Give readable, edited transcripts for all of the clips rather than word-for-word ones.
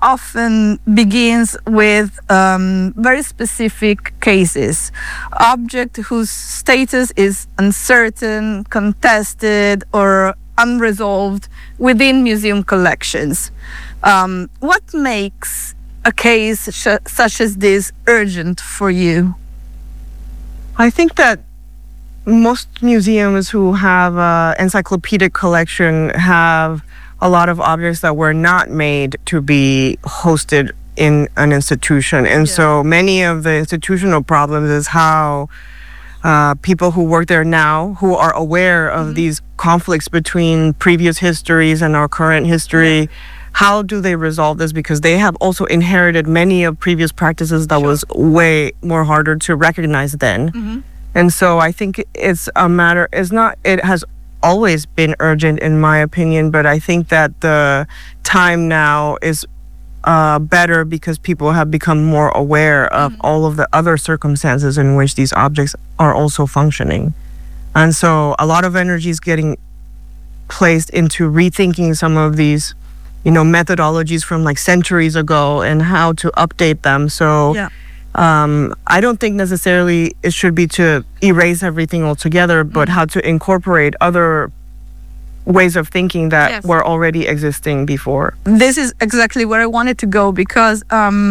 often begins with very specific cases. Object whose status is uncertain, contested, or unresolved within museum collections. What makes a case such as this urgent for you? I think that most museums who have an encyclopedic collection have a lot of objects that were not made to be hosted in an institution. And so many of the institutional problems is how people who work there now, who are aware of these conflicts between previous histories and our current history, how do they resolve this? Because they have also inherited many of previous practices that was way more harder to recognize then. And so I think it's a matter, it has always been urgent in my opinion, but I think that the time now is better because people have become more aware of all of the other circumstances in which these objects are also functioning. And so a lot of energy is getting placed into rethinking some of these, methodologies from like centuries ago and how to update them. So I don't think necessarily it should be to erase everything altogether, but how to incorporate other ways of thinking that were already existing before. This is exactly where I wanted to go, because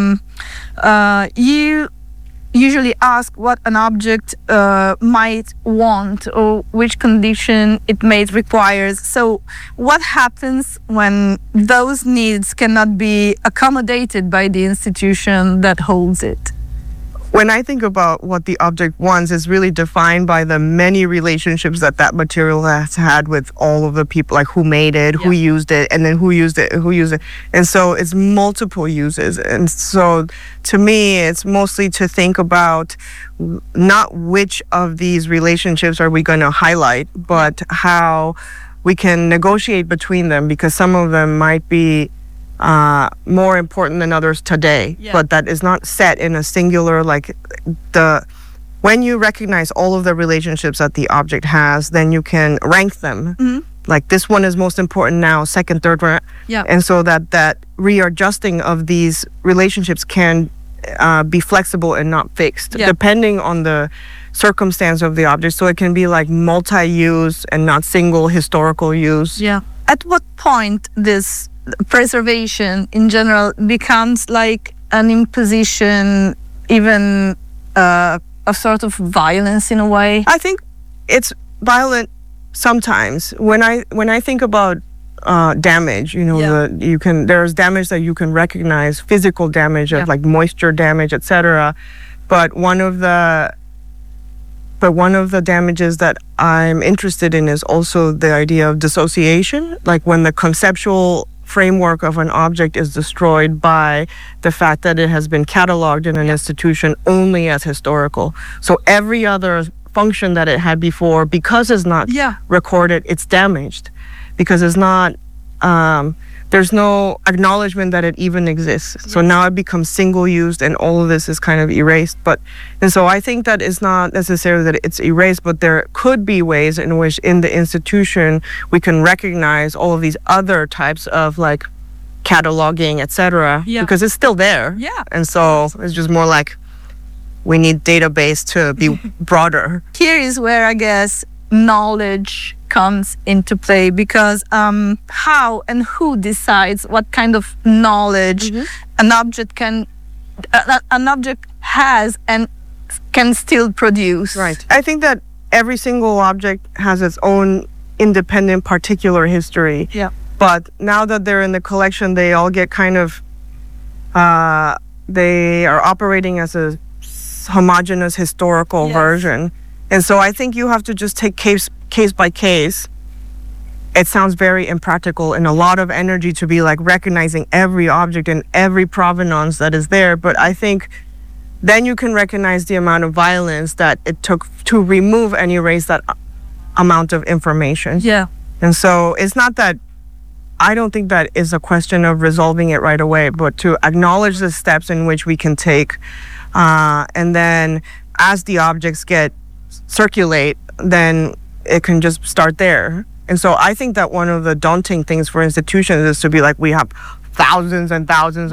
you usually ask what an object might want or which condition it may require. So what happens when those needs cannot be accommodated by the institution that holds it? When I think about what the object wants, it's really defined by the many relationships that material has had with all of the people, like who made it, who used it, and then who used it. And so it's multiple uses. And so to me, it's mostly to think about not which of these relationships are we going to highlight, but how we can negotiate between them, because some of them might be more important than others today, but that is not set in a singular, when you recognize all of the relationships that the object has, then you can rank them. Like this one is most important now, second, third, and so that readjusting of these relationships can be flexible and not fixed, depending on the circumstance of the object. So it can be like multi-use and not single historical use. At what point this preservation in general becomes like an imposition, even a sort of violence in a way? I think it's violent sometimes. When I think about damage, there's damage that you can recognize, physical damage of like moisture damage, etc. But one of the damages that I'm interested in is also the idea of dissociation, like when the conceptual framework of an object is destroyed by the fact that it has been cataloged in an institution only as historical. So every other function that it had before, because it's not recorded, it's damaged, because it's not there's no acknowledgement that it even exists. So now it becomes single-used and all of this is kind of erased. And so I think that it's not necessarily that it's erased, but there could be ways in which in the institution we can recognize all of these other types of like cataloging, etc. Because it's still there. And so it's just more like we need database to be broader. Here is where I guess knowledge comes into play, because how and who decides what kind of knowledge an object has and can still produce. Right. I think that every single object has its own independent particular history. But now that they're in the collection, they all get kind of they are operating as a homogeneous historical version. And so I think you have to just take case by case. It sounds very impractical and a lot of energy to be like recognizing every object and every provenance that is there. But I think then you can recognize the amount of violence that it took to remove and erase that amount of information. And so it's not that, I don't think that is a question of resolving it right away, but to acknowledge the steps in which we can take. And then as the objects circulate, then it can just start there. And so I think that one of the daunting things for institutions is to be like, we have thousands and thousands